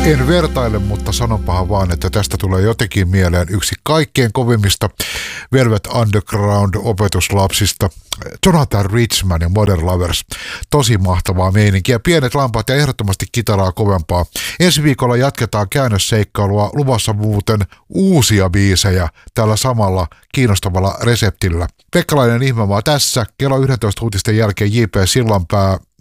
En vertaile, mutta sanonpahan vaan, että tästä tulee jotenkin mieleen yksi kaikkein kovimmista Velvet Underground-opetuslapsista, Jonathan Richman ja Modern Lovers. Tosi mahtavaa meininkiä. Pienet lampaat ja ehdottomasti kitaraa kovempaa. Ensi viikolla jatketaan käännösseikkailua, luvassa muuten uusia biisejä tällä samalla kiinnostavalla reseptillä. Pekkalainen Ihmemaa tässä. Kello 11 uutisten jälkeen J.P. Sillanpää